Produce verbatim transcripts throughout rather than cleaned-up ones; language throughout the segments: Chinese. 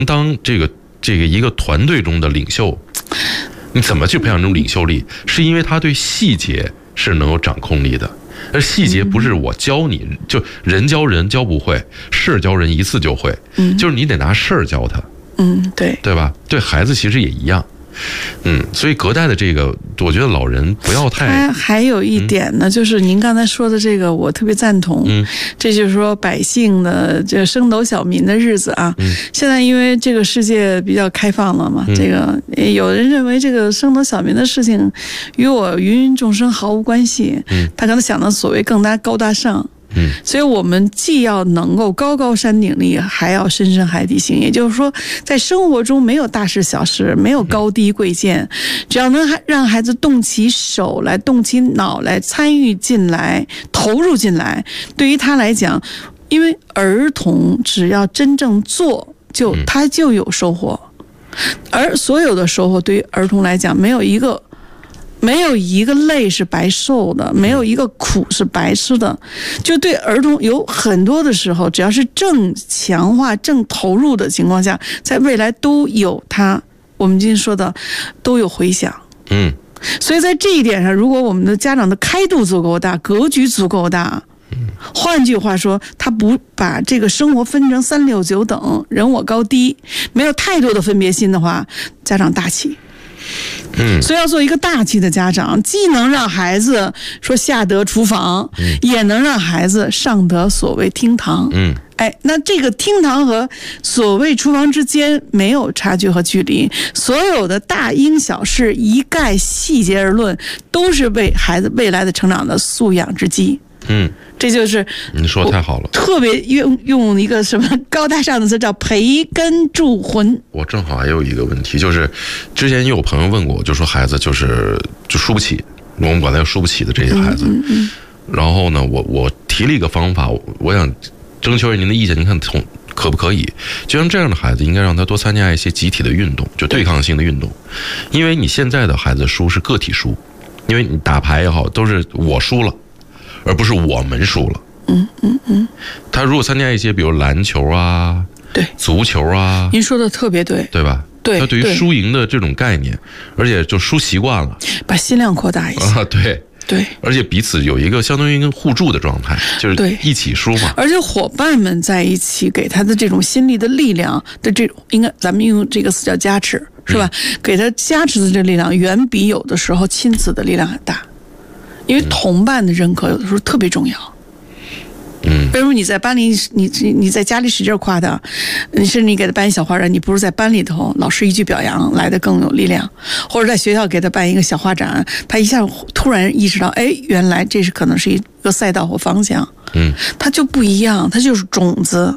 当这个这个一个团队中的领袖，你怎么去培养这种领袖力？是因为他对细节是能有掌控力的。而细节不是我教你，就人教人教不会，事教人一次就会，就是你得拿事儿教他。 嗯，对， 对吧？对孩子其实也一样。嗯，所以隔代的这个，我觉得老人不要太。 还还有一点呢，嗯、就是您刚才说的这个，我特别赞同。嗯，这就是说百姓的这升斗小民的日子啊。嗯，现在因为这个世界比较开放了嘛，嗯、这个有人认为这个升斗小民的事情与我芸芸众生毫无关系。嗯，他可能想的所谓更加高大上。嗯，所以我们既要能够高高山顶立，还要深深海底行。也就是说，在生活中没有大事小事，没有高低贵贱，只要能让孩子动起手来，动起脑来，参与进来，投入进来，对于他来讲，因为儿童只要真正做，就他就有收获，而所有的收获对于儿童来讲，没有一个。没有一个累是白受的，没有一个苦是白吃的。就对儿童有很多的时候，只要是正强化、正投入的情况下，在未来都有他我们今天说的都有回响。嗯，所以在这一点上，如果我们的家长的开度足够大，格局足够大，换句话说，他不把这个生活分成三六九等，人我高低，没有太多的分别心的话，家长大气。嗯，所以要做一个大气的家长，既能让孩子说下得厨房，嗯、也能让孩子上得所谓厅堂。嗯，哎，那这个厅堂和所谓厨房之间没有差距和距离，所有的大因小事一概细节而论，都是为孩子未来的成长的素养之基。嗯，这就是你说的太好了， 特别用用一个什么高大上的词叫培根铸魂。 我正好还有一个问题，就是之前也有朋友问过我，就说孩子就是就输不起，我们管他叫输不起的这些孩子。嗯嗯嗯、然后呢，我我提了一个方法，我想征求您的意见，您看从可不可以？就像这样的孩子，应该让他多参加一些集体的运动，就对抗性的运动，因为你现在的孩子输是个体输，因为你打牌也好，都是我输了。而不是我们输了。嗯嗯嗯。他如果参加一些，比如篮球啊， 对， 足球啊， 您说的特别对， 对吧？ 对， 他对于输赢的这种概念，而且就输习惯了， 把心量扩大一些啊，对对， 而且彼此有一个相当于一个互助的状态，就是一起输嘛。 而且伙伴们在一起给他的这种心力的力量的这种，应该咱们用这个词叫加持，是吧？嗯、给他加持的这力量，远比有的时候亲子的力量很大。因为同伴的认可有的时候特别重要。嗯，比如你在班里，你你在家里使劲夸他，你甚至你给他办一小花人，你不如在班里头老师一句表扬来的更有力量，或者在学校给他办一个小画展，他一下突然意识到，哎，原来这是可能是一个赛道或方向。嗯，他就不一样，他就是种子。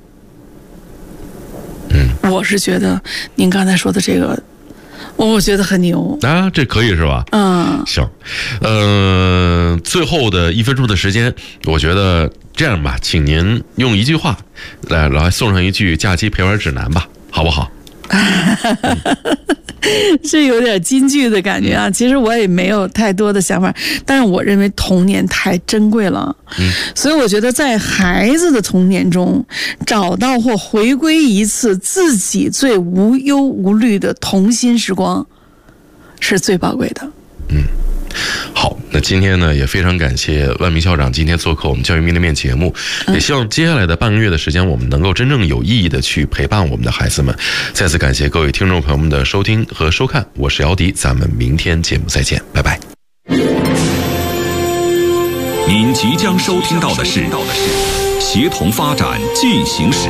嗯，我是觉得您刚才说的这个。我觉得很牛啊，这可以是吧？嗯，行，呃，最后的一分钟的时间，我觉得这样吧，请您用一句话来来送上一句假期陪玩指南吧，好不好？ 是有点金句的感觉啊。其实我也没有太多的想法，但是我认为童年太珍贵了。嗯，所以我觉得在孩子的童年中找到或回归一次自己最无忧无虑的童心时光，是最宝贵的。 嗯。好，那今天呢也非常感谢万明校长今天做客我们教育面对面节目，也希望接下来的半个月的时间我们能够真正有意义的去陪伴我们的孩子们。再次感谢各位听众朋友们的收听和收看，我是姚迪，咱们明天节目再见，拜拜。 您即将收听到的是协同发展进行时。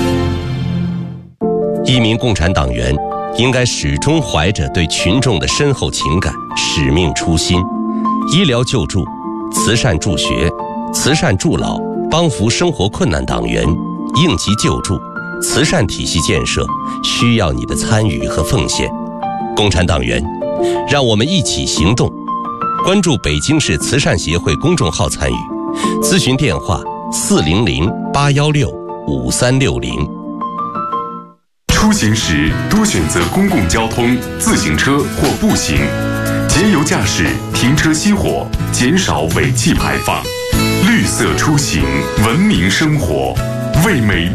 一名共产党员应该始终怀着对群众的深厚情感、使命初心，医疗救助、慈善助学、慈善助老，帮扶生活困难党员，应急救助、慈善体系建设需要你的参与和奉献。共产党员，让我们一起行动。关注北京市慈善协会公众号参与，咨询电话四零零八幺六五三六零。 出行时多选择公共交通、自行车或步行，节油驾驶，停车熄火，减少尾气排放。绿色出行，文明生活，为美丽